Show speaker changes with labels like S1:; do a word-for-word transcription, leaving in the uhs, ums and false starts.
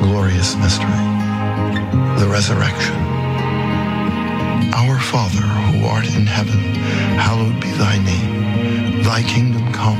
S1: glorious mystery, the resurrection. Our Father, who art in heaven, hallowed be thy name. Thy kingdom come,